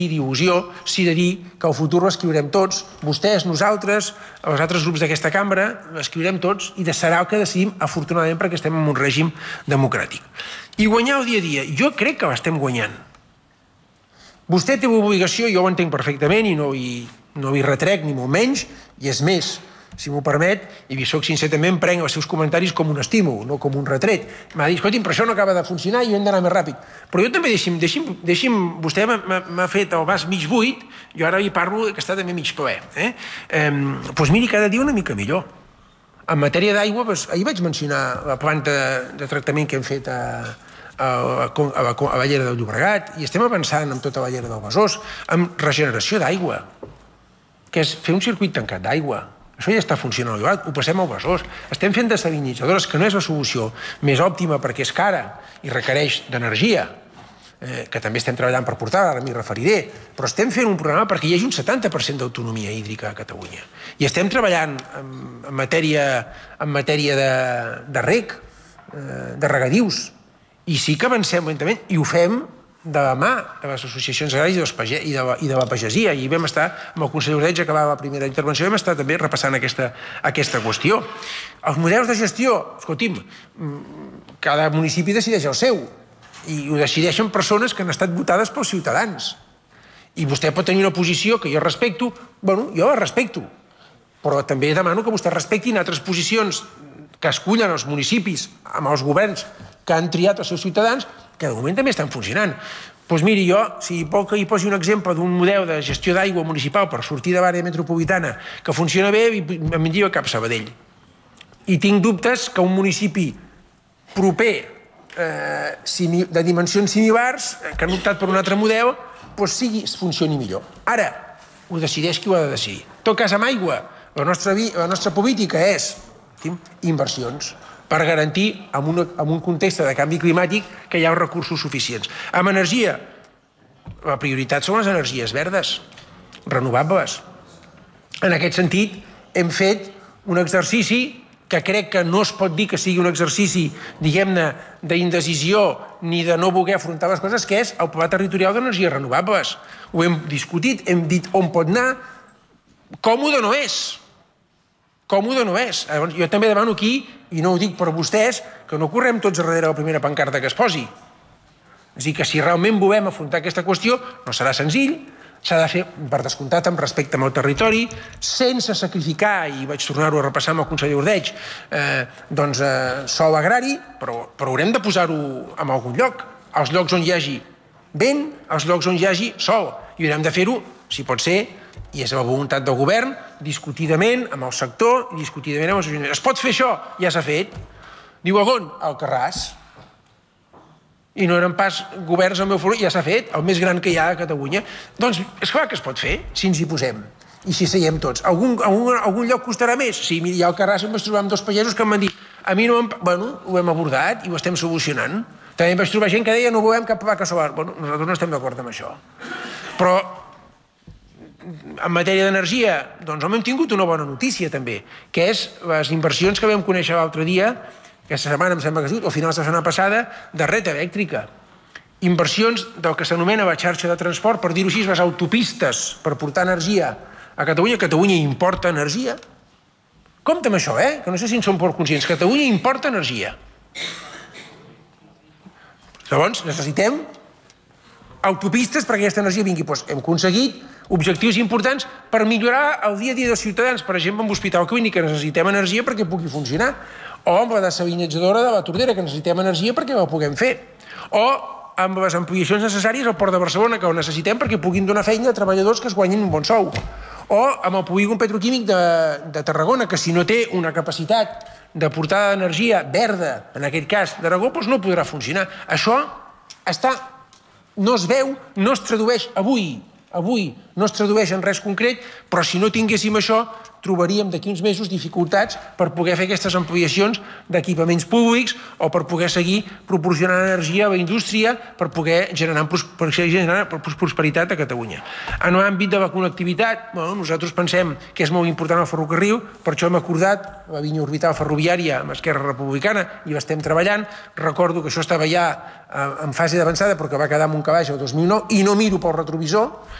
il·lusió si de dir que el futur l'escriurem tots, vostès, nosaltres, els altres grups d'aquesta cambra, l'escriurem tots i serà el que decidim, afortunadament, perquè estem en un règim democràtic. I guanyar el dia a dia, jo crec que l'estem guanyant. Vostè té l'obligació, jo ho entenc perfectament i no hi retrec ni molt menys, i és més, si m'ho permet, i soc sincer també, em prenc els seus comentaris com un estímul, no com un retret. M'ha dit, escolti'm, però això no acaba de funcionar i hem d'anar més ràpid. Però jo també, deixi'm, vostè m'ha fet el vas mig buit, jo ara hi parlo que està també mig ple. Doncs miri, cada dia una mica millor. En matèria d'aigua, ahir vaig mencionar la planta de tractament que hem fet a la llera del Llobregat i estem avançant amb tota la llera del Besòs, amb regeneració d'aigua, que és fer un circuit tancat d'aigua. Això ja està funcionant, ho passem al Besòs. Estem fent dessalinitzadores, que no és la solució més òptima perquè és cara i requereix d'energia, que també estem treballant per portar, ara m'hi referiré, però estem fent un programa perquè hi hagi un 70% d'autonomia hídrica a Catalunya. I estem treballant en matèria de reg, de regadius, i sí que avancem lentament, i ho fem de la mà de les associacions agràries i de la pagesia, i vam estar amb el conseller Ordeig, acabava la primera intervenció, vam estar també repassant aquesta qüestió. Els models de gestió, escolti'm, cada municipi decideix el seu, i ho decideixen persones que han estat votades pels ciutadans. I vostè pot tenir una posició que jo respecto, bueno, jo la respecto, però també demano que vostè respectin altres posicions que escullen els municipis amb els governs que han triat els seus ciutadans, que de moment també estan funcionant. Doncs miri, jo, si vol que hi posi un exemple d'un model de gestió d'aigua municipal per sortir de l'àrea metropolitana que funciona bé, em diu a cap Sabadell. I tinc dubtes que un municipi proper, de dimensions similars, que han optat per un altre model, funcioni millor. Ara, ho decideix qui ho ha de decidir. En tot cas, amb aigua, la nostra política és inversions, per garantir, en un context de canvi climàtic, que hi ha recursos suficients. Amb energia, la prioritat són les energies verdes, renovables. En aquest sentit, hem fet un exercici que crec que no es pot dir que sigui un exercici, diguem-ne, d'indecisió ni de no voler afrontar les coses, que és el Pla Territorial d'Energies Renovables. Ho hem discutit, hem dit on pot anar, còmode no és. Còmode no és. Jo també demano aquí, i no ho dic per vostès, que no correm tots darrere la primera pancarta que es posi. És a dir, que si realment volem afrontar aquesta qüestió, no serà senzill, s'ha de fer, per descomptat, amb respecte al territori, sense sacrificar, i vaig tornar-ho a repassar amb el conseller Ordeig, doncs sòl agrari, però haurem de posar-ho en algun lloc. Als llocs on hi hagi vent, als llocs on hi hagi sol. I haurem de fer-ho, si pot ser, i és la voluntat del govern, discutidament amb el sector, discutidament amb els ajuntaments. Es pot fer això? Ja s'ha fet. Diu, on? Al Carràs. I no eren pas governs al meu favor, ja s'ha fet, el més gran que hi ha a Catalunya. Doncs és clar que es pot fer, si ens hi posem. I si seiem tots. Algun lloc costarà més? Sí, miri, al Carràs em vaig trobar amb dos pagesos que em van dir, a mi no em... Bueno, ho hem abordat i ho estem solucionant. També em vaig trobar gent que deia no volem cap vaca solar. Bueno, nosaltres no estem d'acord amb això. Però en matèria d'energia, doncs hem tingut una bona notícia també, que és les inversions que vam conèixer l'altre dia, aquesta setmana em sembla que ha sigut, o finals de la setmana passada, de red elèctrica. Inversions del que s'anomena la xarxa de transport, per dir-ho així, les autopistes per portar energia a Catalunya. Catalunya importa energia. Compte amb això, que no sé si en som prou conscients. Catalunya importa energia. Llavors, necessitem autopistes perquè aquesta energia vingui. Hem aconseguit objectius importants per millorar el dia a dia dels ciutadans. Per exemple, amb l'Hospital Clínic, que necessitem energia perquè pugui funcionar. O amb la dessalinitzadora de la Tordera, que necessitem energia perquè la puguem fer. O amb les ampliacions necessàries al Port de Barcelona, que ho necessitem perquè puguin donar feina a treballadors que es guanyin un bon sou. O amb el polígon petroquímic de Tarragona, que si no té una capacitat de portar energia verda, en aquest cas d'Aragó, doncs no podrà funcionar. Això no es veu, no es tradueix avui avui no es tradueix en res concret, però si no tinguéssim això, trobaríem d'aquí uns mesos dificultats per poder fer aquestes ampliacions d'equipaments públics o per poder seguir proporcionant energia a la indústria per poder generar prosperitat a Catalunya. En l'àmbit de la connectivitat, nosaltres pensem que és molt important el ferrocarril, per això hem acordat la línia orbital ferroviària amb Esquerra Republicana i l'estem treballant. Recordo que això estava ja en fase d'avançada perquè va quedar en un calaix el 2009 i no miro pel retrovisor,